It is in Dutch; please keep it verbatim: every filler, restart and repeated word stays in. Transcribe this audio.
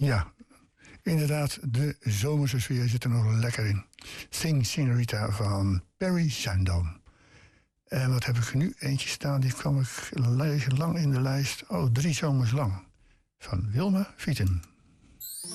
Ja, inderdaad, de zomerse sfeer zit er nog lekker in. Sing Senorita van Perry Sandom. En wat heb ik er nu? Eentje staan, die kwam ik lang in de lijst. Oh, Drie zomers lang. Van Wilma Vieten.